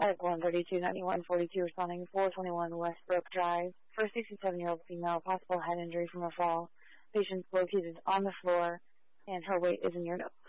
At 132-9142 responding 421 Westbrook Drive for a 67-year-old female, possible head injury from a fall. Patient's located on the floor, and her weight is in your notes.